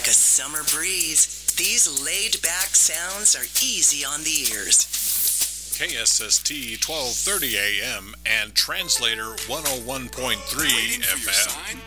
like a summer breeze. These laid-back sounds are easy on the ears. KSST 1230 AM and Translator 101.3 FM.